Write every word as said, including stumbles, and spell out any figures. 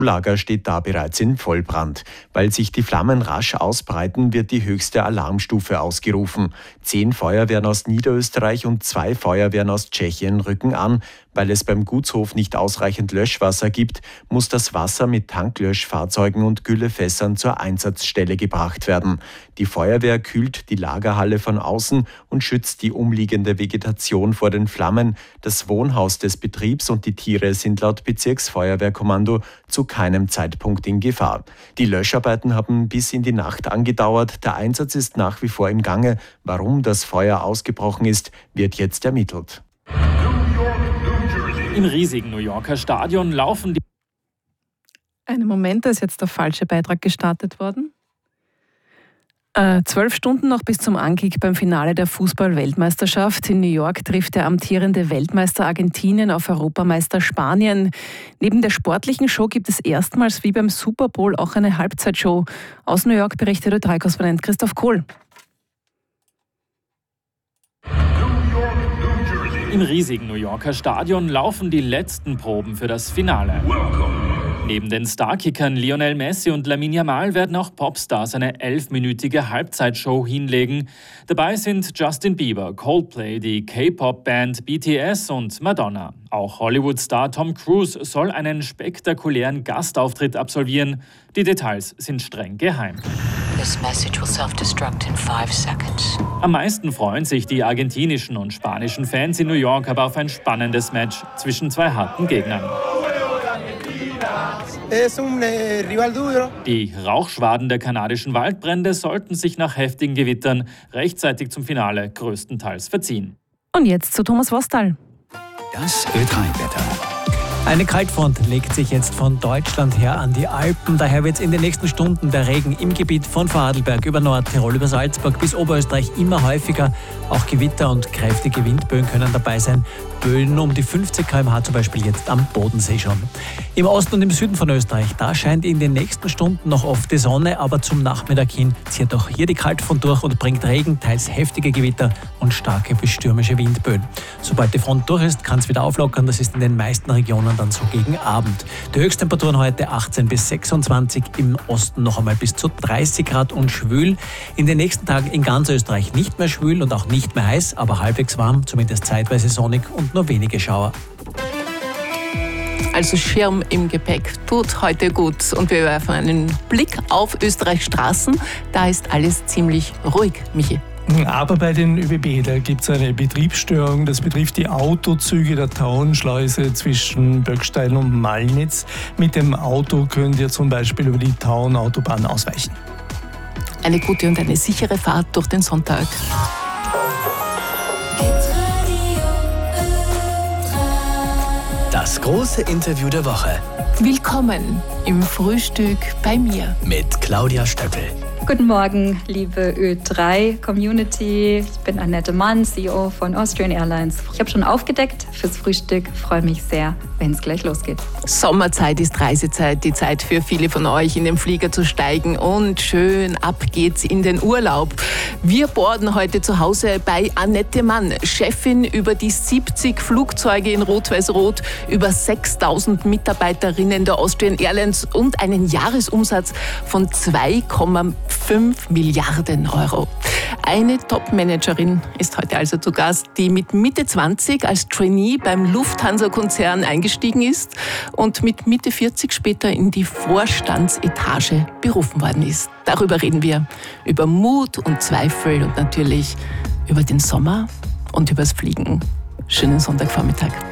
Lager steht da bereits in Vollbrand. Weil sich die Flammen rasch ausbreiten, wird die höchste Alarmstufe ausgerufen. Zehn Feuerwehren aus Niederösterreich und zwei Feuerwehren aus Tschechien rücken an. Weil es beim Gutshof nicht ausreichend Löschwasser gibt, muss das Wasser mit Tanklöschfahrzeugen und Güllefässern zur Einsatzstelle gebracht werden. Die Feuerwehr kühlt die Lagerhalle von außen und schützt die umliegende Vegetation vor den Flammen. Das Wohnhaus des Betriebs und die Tiere sind laut Bezirksfeuerwehrkommando zu keinem Zeitpunkt in Gefahr. Die Löscharbeiten haben bis in die Nacht angedauert. Der Einsatz ist nach wie vor im Gange. Warum das Feuer ausgebrochen ist, wird jetzt ermittelt. Im riesigen New Yorker Stadion laufen die... Einen Moment, da ist jetzt der falsche Beitrag gestartet worden. Äh, zwölf Stunden noch bis zum Ankick beim Finale der Fußball-Weltmeisterschaft. In New York trifft der amtierende Weltmeister Argentinien auf Europameister Spanien. Neben der sportlichen Show gibt es erstmals wie beim Super Bowl auch eine Halbzeitshow. Aus New York berichtet Ö drei Korrespondent Christoph Kohl. Im riesigen New Yorker Stadion laufen die letzten Proben für das Finale. Neben den Starkickern Lionel Messi und Lamine Yamal werden auch Popstars eine elfminütige Halbzeitshow hinlegen. Dabei sind Justin Bieber, Coldplay, die K-Pop-Band B T S und Madonna. Auch Hollywood-Star Tom Cruise soll einen spektakulären Gastauftritt absolvieren. Die Details sind streng geheim. This message will self-destruct in five seconds. Am meisten freuen sich die argentinischen und spanischen Fans in New York aber auf ein spannendes Match zwischen zwei harten Gegnern. Die Rauchschwaden der kanadischen Waldbrände sollten sich nach heftigen Gewittern rechtzeitig zum Finale größtenteils verziehen. Und jetzt zu Thomas Wostal. Das Ö drei Wetter. Eine Kaltfront legt sich jetzt von Deutschland her an die Alpen. Daher wird es in den nächsten Stunden der Regen im Gebiet von Vorarlberg über Nordtirol, über Salzburg bis Oberösterreich immer häufiger. Auch Gewitter und kräftige Windböen können dabei sein. Böen um die fünfzig Kilometer pro Stunde zum Beispiel jetzt am Bodensee schon. Im Osten und im Süden von Österreich, da scheint in den nächsten Stunden noch oft die Sonne, aber zum Nachmittag hin zieht auch hier die Kaltfront durch und bringt Regen, teils heftige Gewitter und starke bis stürmische Windböen. Sobald die Front durch ist, kann es wieder auflockern. Das ist in den meisten Regionen dann so gegen Abend. Die Höchsttemperaturen heute achtzehn bis sechsundzwanzig, im Osten noch einmal bis zu dreißig Grad und schwül. In den nächsten Tagen in ganz Österreich nicht mehr schwül und auch nicht mehr heiß, aber halbwegs warm, zumindest zeitweise sonnig und nur wenige Schauer. Also Schirm im Gepäck tut heute gut. Und wir werfen einen Blick auf Österreichs Straßen. Da ist alles ziemlich ruhig, Michi. Aber bei den ÖBB, da gibt es eine Betriebsstörung. Das betrifft die Autozüge der Tauernschleuse zwischen Böckstein und Malnitz. Mit dem Auto könnt ihr zum Beispiel über die Tauernautobahn ausweichen. Eine gute und eine sichere Fahrt durch den Sonntag. Das große Interview der Woche. Willkommen im Frühstück bei mir. Mit Claudia Stöckel. Guten Morgen, liebe Ö drei Community. Ich bin Annette Mann, C E O von Austrian Airlines. Ich habe schon aufgedeckt fürs Frühstück. Freue mich sehr, wenn es gleich losgeht. Sommerzeit ist Reisezeit, die Zeit für viele von euch, in den Flieger zu steigen und schön ab geht's in den Urlaub. Wir boarden heute zu Hause bei Annette Mann, Chefin über die siebzig Flugzeuge in Rot-Weiß-Rot, über sechstausend Mitarbeiterinnen der Austrian Airlines und einen Jahresumsatz von zwei Komma fünf Milliarden Euro. Eine Top-Managerin ist heute also zu Gast, die mit Mitte zwanzig als Trainee beim Lufthansa-Konzern eingestiegen ist und mit Mitte vierzig später in die Vorstandsetage berufen worden ist. Darüber reden wir, über Mut und Zweifel und natürlich über den Sommer und übers Fliegen. Schönen Sonntagvormittag.